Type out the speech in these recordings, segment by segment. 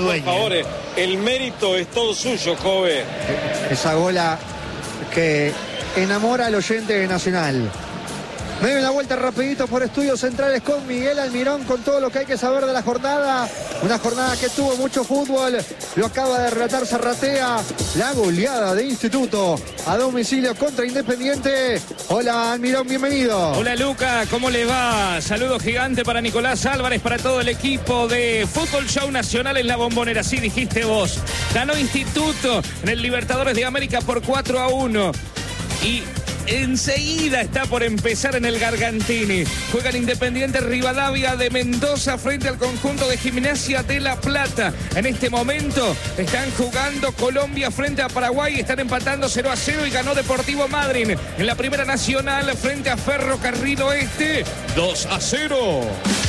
dueño. Por favor, el mérito es todo suyo, joven. Esa gola que enamora al oyente de Nacional. Me doy una vuelta rapidito por Estudios Centrales con Miguel Almirón, con todo lo que hay que saber de la jornada. Una jornada que tuvo mucho fútbol. Lo acaba de relatar Zarratea. La goleada de Instituto a domicilio contra Independiente. Hola Almirón, bienvenido. Hola Luca, ¿cómo le va? Saludo gigante para Nicolás Álvarez, para todo el equipo de Fútbol Show Nacional en la Bombonera. Sí, dijiste vos. Ganó Instituto en el Libertadores de América por 4-1. Y enseguida está por empezar en el Gargantini. Juega el Independiente Rivadavia de Mendoza frente al conjunto de Gimnasia de La Plata. En este momento están jugando Colombia frente a Paraguay. Están empatando 0-0 y ganó Deportivo Madryn en la Primera Nacional frente a Ferrocarril Oeste 2-0.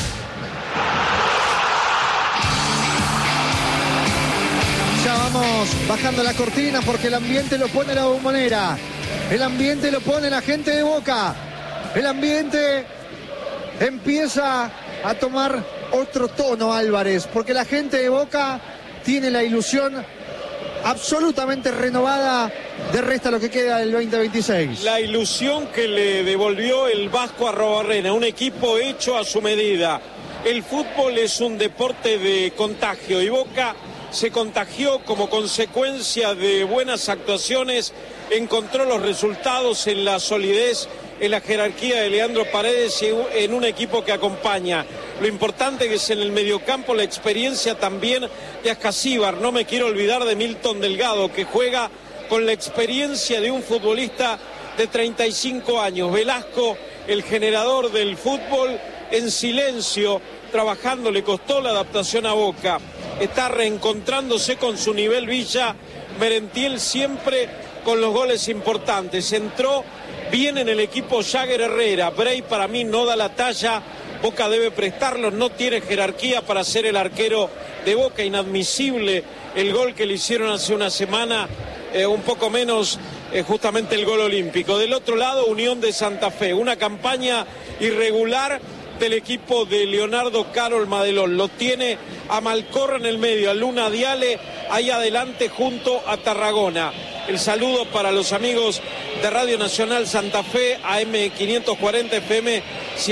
Ya vamos bajando la cortina porque el ambiente lo pone la Bombonera. El ambiente lo pone la gente de Boca. El ambiente empieza a tomar otro tono, Álvarez, porque la gente de Boca tiene la ilusión absolutamente renovada de resta lo que queda del 2026. La ilusión que le devolvió el Vasco Arrobarrena, un equipo hecho a su medida. El fútbol es un deporte de contagio y Boca se contagió como consecuencia de buenas actuaciones, encontró los resultados en la solidez, en la jerarquía de Leandro Paredes y en un equipo que acompaña. Lo importante que es en el mediocampo la experiencia también de Ascasíbar. No me quiero olvidar de Milton Delgado, que juega con la experiencia de un futbolista de 35 años. Velasco, el generador del fútbol, en silencio, trabajando, le costó la adaptación a Boca. Está reencontrándose con su nivel Villa. Merentiel siempre con los goles importantes. Entró bien en el equipo Jagger Herrera. Bray para mí no da la talla. Boca debe prestarlo. No tiene jerarquía para ser el arquero de Boca. Inadmisible el gol que le hicieron hace una semana. Un poco menos justamente el gol olímpico. Del otro lado, Unión de Santa Fe. Una campaña irregular del equipo de Leonardo Carol Madelón. Lo tiene a Malcorra en el medio, a Luna Diale ahí adelante junto a Tarragona. El saludo para los amigos de Radio Nacional Santa Fe, AM 540 FM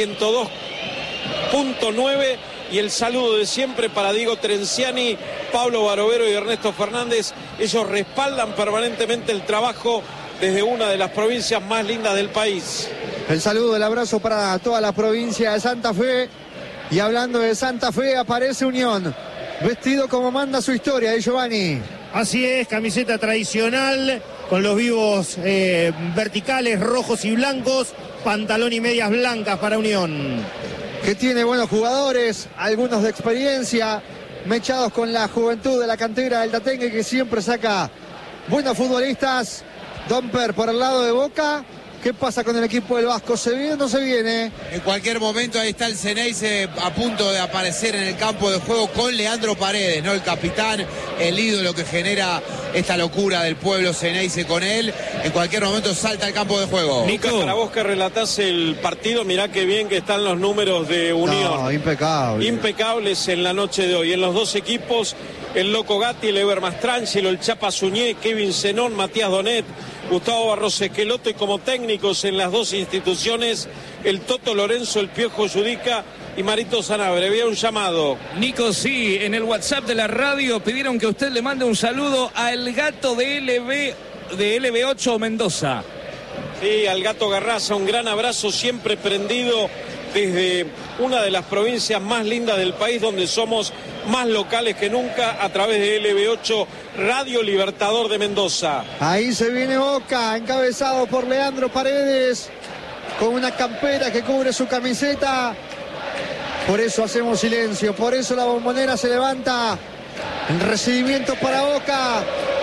102.9, y el saludo de siempre para Diego Trenciani, Pablo Barovero y Ernesto Fernández. Ellos respaldan permanentemente el trabajo desde una de las provincias más lindas del país. El saludo, el abrazo para toda la provincia de Santa Fe. Y hablando de Santa Fe, aparece Unión, vestido como manda su historia, Giovanni. Así es, camiseta tradicional, con los vivos verticales rojos y blancos, pantalón y medias blancas para Unión. Que tiene buenos jugadores, algunos de experiencia, mechados con la juventud de la cantera del Tatengue, que siempre saca buenos futbolistas. Domper por el lado de Boca. ¿Qué pasa con el equipo del Vasco? ¿Se viene o no se viene? En cualquier momento ahí está el Ceneice a punto de aparecer en el campo de juego con Leandro Paredes, ¿no? El capitán, el ídolo que genera esta locura del pueblo Ceneice con él. En cualquier momento salta al campo de juego. Nico, para vos que relatás el partido, mirá qué bien que están los números de Unión. No, impecable. Impecables en la noche de hoy. En los dos equipos, el Loco Gatti, el Eber Mastrangelo, el Chapa Suñé, Kevin Zenón, Matías Donet, Gustavo Barros Esqueloto, y como técnicos en las dos instituciones, el Toto Lorenzo, el Piojo Judica y Marito Sanabria. Había un llamado. Nico, sí, en el WhatsApp de la radio pidieron que usted le mande un saludo al gato de LB8 Mendoza. Sí, al Gato Garraza, un gran abrazo, siempre prendido desde una de las provincias más lindas del país, donde somos más locales que nunca, a través de LB8 Radio Libertador de Mendoza. Ahí se viene Boca, encabezado por Leandro Paredes, con una campera que cubre su camiseta. Por eso hacemos silencio, por eso la Bombonera se levanta. El recibimiento para Boca.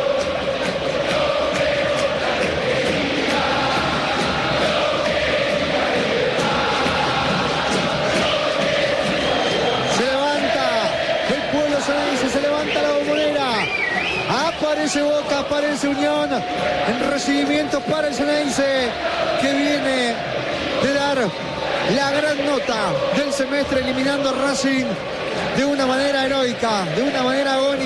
Aparece Boca, aparece Unión en recibimiento para el Ceneice, que viene de dar la gran nota del semestre eliminando a Racing de una manera heroica, de una manera agónica.